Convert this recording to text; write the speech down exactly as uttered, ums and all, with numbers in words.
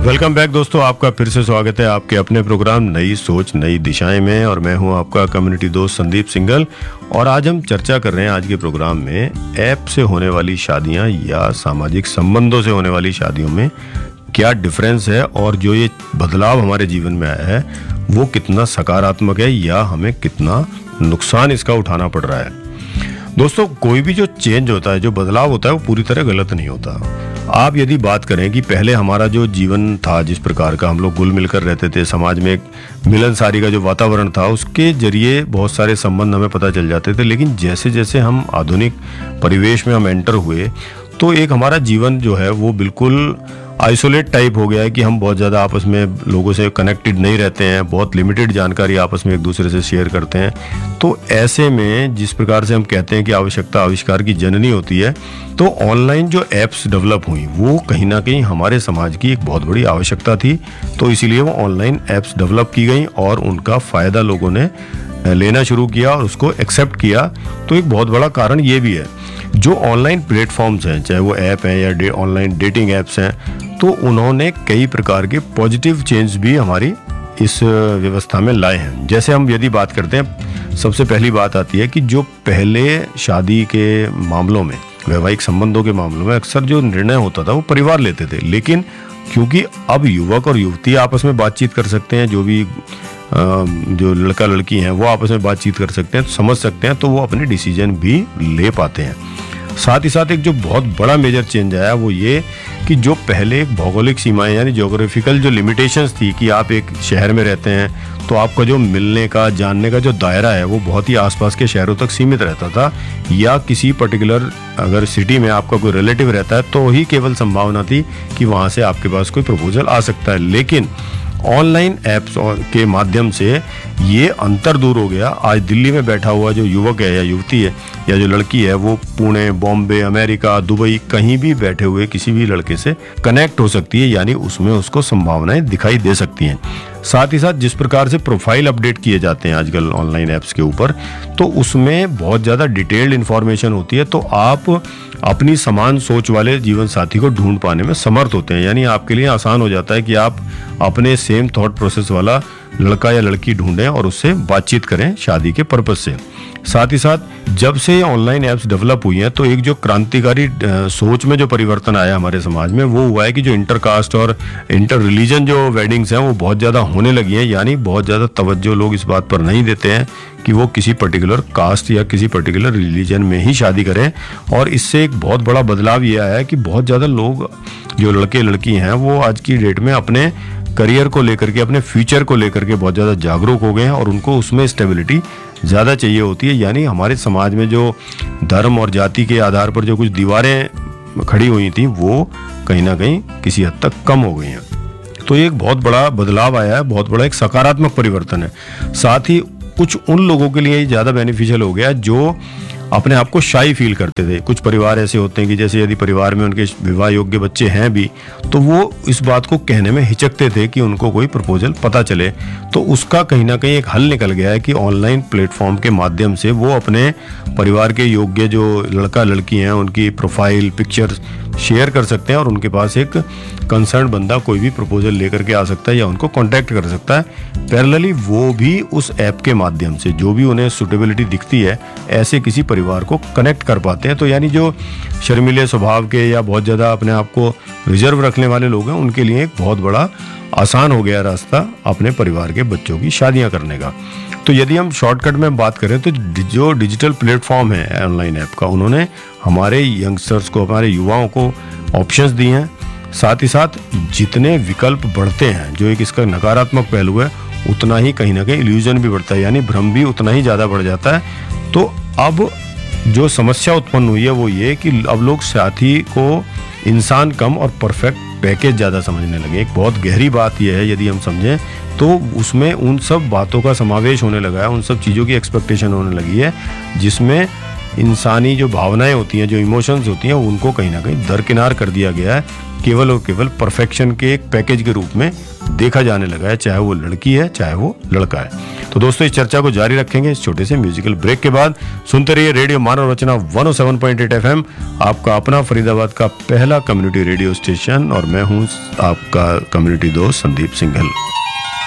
Welcome back दोस्तों, आपका फिर से स्वागत है आपके अपने प्रोग्राम नई सोच नई दिशाएं में। और मैं हूं आपका कम्युनिटी दोस्त संदीप सिंगल। और आज हम चर्चा कर रहे हैं आज के प्रोग्राम में ऐप से होने वाली शादियां या सामाजिक संबंधों से होने वाली शादियों में क्या डिफरेंस है, और जो ये बदलाव हमारे जीवन में आया है वो कितना सकारात्मक है या हमें कितना नुकसान इसका उठाना पड़ रहा है। दोस्तों, कोई भी जो चेंज होता है, जो बदलाव होता है, वो पूरी तरह गलत नहीं होता। आप यदि बात करें कि पहले हमारा जो जीवन था, जिस प्रकार का हम लोग घुल मिलकर रहते थे, समाज में एक मिलनसारी का जो वातावरण था, उसके जरिए बहुत सारे संबंध हमें पता चल जाते थे। लेकिन जैसे जैसे हम आधुनिक परिवेश में हम एंटर हुए तो एक हमारा जीवन जो है वो बिल्कुल आइसोलेट टाइप हो गया है कि हम बहुत ज़्यादा आपस में लोगों से कनेक्टेड नहीं रहते हैं, बहुत लिमिटेड जानकारी आपस में एक दूसरे से शेयर करते हैं। तो ऐसे में जिस प्रकार से हम कहते हैं कि आवश्यकता आविष्कार की जननी होती है, तो ऑनलाइन जो एप्स डेवलप हुई वो कहीं ना कहीं हमारे समाज की एक बहुत बड़ी आवश्यकता थी। तो इसीलिए वो ऑनलाइन एप्स डेवलप की गई और उनका फ़ायदा लोगों ने लेना शुरू किया और उसको एक्सेप्ट किया। तो एक बहुत बड़ा कारण ये भी है, जो ऑनलाइन प्लेटफॉर्म्स हैं, चाहे वो ऐप हैं या ऑनलाइन डेटिंग ऐप्स हैं, तो उन्होंने कई प्रकार के पॉजिटिव चेंज भी हमारी इस व्यवस्था में लाए हैं। जैसे हम यदि बात करते हैं, सबसे पहली बात आती है कि जो पहले शादी के मामलों में, वैवाहिक संबंधों के मामलों में अक्सर जो निर्णय होता था वो परिवार लेते थे। लेकिन क्योंकि अब युवक और युवती आपस में बातचीत कर सकते हैं, जो भी जो लड़का लड़की हैं वो आपस में बातचीत कर सकते हैं, तो समझ सकते हैं, तो वो अपने डिसीजन भी ले पाते हैं। साथ ही साथ एक जो बहुत बड़ा मेजर चेंज आया वो ये कि जो पहले एक भौगोलिक सीमाएं यानी ज्योग्राफिकल जो लिमिटेशंस थी कि आप एक शहर में रहते हैं तो आपका जो मिलने का जानने का जो दायरा है वो बहुत ही आसपास के शहरों तक सीमित रहता था, या किसी पर्टिकुलर अगर सिटी में आपका कोई रिलेटिव रहता है तो ही केवल संभावना थी कि वहाँ से आपके पास कोई प्रपोजल आ सकता है। लेकिन ऑनलाइन ऐप्स के माध्यम से ये अंतर दूर हो गया। आज दिल्ली में बैठा हुआ जो युवक है या युवती है या जो लड़की है वो पुणे, बॉम्बे, अमेरिका, दुबई कहीं भी बैठे हुए किसी भी लड़के से कनेक्ट हो सकती है, यानी उसमें उसको संभावनाएं दिखाई दे सकती हैं। साथ ही साथ जिस प्रकार से प्रोफाइल अपडेट किए जाते हैं आजकल ऑनलाइन ऐप्स के ऊपर, तो उसमें बहुत ज़्यादा डिटेल्ड इन्फॉर्मेशन होती है, तो आप अपनी समान सोच वाले जीवन साथी को ढूंढ पाने में समर्थ होते हैं। यानी आपके लिए आसान हो जाता है कि आप अपने सेम थॉट प्रोसेस वाला लड़का या लड़की ढूंढें और उससे बातचीत करें शादी के पर्पज से। साथ ही साथ जब से ऑनलाइन ऐप्स डेवलप हुई हैं तो एक जो क्रांतिकारी सोच में जो परिवर्तन आया हमारे समाज में वो हुआ है कि जो इंटरकास्ट और इंटर रिलीजन जो वेडिंग्स हैं वो बहुत ज़्यादा होने लगी हैं। यानी बहुत ज़्यादा तवज्जो लोग इस बात पर नहीं देते हैं कि वो किसी पर्टिकुलर कास्ट या किसी पर्टिकुलर रिलीजन में ही शादी करें। और इससे एक बहुत बड़ा बदलाव ये आया है कि बहुत ज़्यादा लोग, जो लड़के लड़की हैं, वो आज की डेट में अपने करियर को लेकर के, अपने फ्यूचर को लेकर के बहुत ज़्यादा जागरूक हो गए हैं और उनको उसमें स्टेबिलिटी ज़्यादा चाहिए होती है। यानी हमारे समाज में जो धर्म और जाति के आधार पर जो कुछ दीवारें खड़ी हुई थी वो कहीं ना कहीं किसी हद तक कम हो गई हैं। तो ये एक बहुत बड़ा बदलाव आया है, बहुत बड़ा एक सकारात्मक परिवर्तन है। साथ ही कुछ उन लोगों के लिए ज़्यादा बेनिफिशियल हो गया जो अपने आप को शाई फील करते थे। कुछ परिवार ऐसे होते हैं कि जैसे यदि परिवार में उनके विवाह योग्य बच्चे हैं भी तो वो इस बात को कहने में हिचकते थे कि उनको कोई प्रपोजल पता चले। तो उसका कहीं ना कहीं एक हल निकल गया है कि ऑनलाइन प्लेटफॉर्म के माध्यम से वो अपने परिवार के योग्य जो लड़का लड़की हैं उनकी प्रोफाइल पिक्चर शेयर कर सकते हैं और उनके पास एक कंसर्न बंदा कोई भी प्रपोजल लेकर के आ सकता है या उनको कांटेक्ट कर सकता है। पैरेलली वो भी उस ऐप के माध्यम से जो भी उन्हें सूटेबिलिटी दिखती है ऐसे किसी परिवार को कनेक्ट कर पाते हैं। तो यानी जो शर्मीले स्वभाव के या बहुत ज़्यादा अपने आप को रिजर्व रखने वाले लोग हैं उनके लिए एक बहुत बड़ा आसान हो गया रास्ता अपने परिवार के बच्चों की शादियां करने का। तो यदि हम शॉर्टकट में बात करें तो जो डिजिटल प्लेटफॉर्म है ऑनलाइन ऐप का, उन्होंने हमारे यंगस्टर्स को, हमारे युवाओं को ऑप्शंस दिए हैं। साथ ही साथ जितने विकल्प बढ़ते हैं, जो एक इसका नकारात्मक पहलू है, उतना ही कहीं ना कहीं इल्यूजन भी बढ़ता है, यानी भ्रम भी उतना ही ज़्यादा बढ़ जाता है। तो अब जो समस्या उत्पन्न हुई है वो ये कि अब लोग साथी को इंसान कम और परफेक्ट पैकेज ज़्यादा समझने लगे। एक बहुत गहरी बात यह है, यदि हम समझें तो उसमें उन सब बातों का समावेश होने लगा है, उन सब चीज़ों की एक्सपेक्टेशन होने लगी है जिसमें इंसानी जो भावनाएं होती हैं, जो इमोशंस होती हैं, उनको कहीं ना कहीं दरकिनार कर दिया गया है। केवल और केवल परफेक्शन के एक पैकेज के रूप में देखा जाने लगा है, चाहे वो लड़की है चाहे वो लड़का है। तो दोस्तों, इस चर्चा को जारी रखेंगे इस छोटे से म्यूजिकल ब्रेक के बाद। सुनते रहिए रेडियो मानव रचना one O seven point eight FM, आपका अपना फरीदाबाद का पहला कम्युनिटी रेडियो स्टेशन, और मैं हूं आपका कम्युनिटी दोस्त संदीप सिंघल।